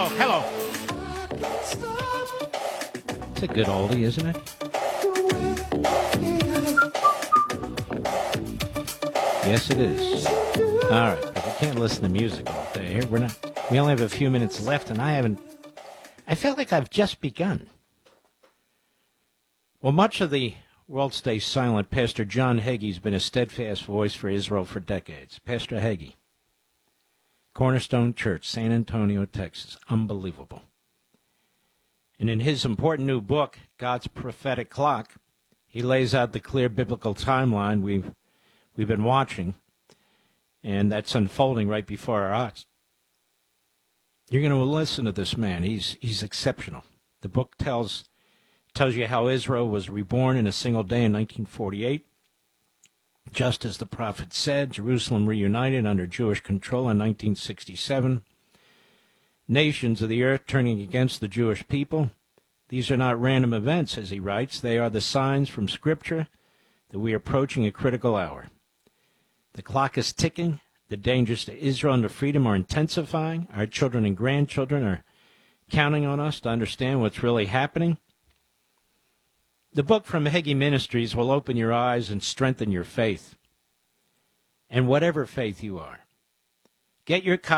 hello. It's a good oldie, isn't it? Yes, it is. All right, but we can't listen to music all day. Here, we only have a few minutes left, and I feel like I've just begun. Well, much of the world stays silent. Pastor John Hagee's been a steadfast voice for Israel for decades. Pastor Hagee, Cornerstone Church, San Antonio, Texas. Unbelievable. And in his important new book, God's Prophetic Clock, he lays out the clear biblical timeline we've been watching, and that's unfolding right before our eyes. You're going to listen to this man. He's exceptional. The book tells you how Israel was reborn in a single day in 1948. Just as the prophet said, Jerusalem reunited under Jewish control in 1967. Nations of the earth turning against the Jewish people. These are not random events, as he writes. They are the signs from Scripture that we are approaching a critical hour. The clock is ticking. The dangers to Israel and to freedom are intensifying. Our children and grandchildren are counting on us to understand what's really happening. The book from Hagee Ministries will open your eyes and strengthen your faith. And whatever faith you are, get your copy.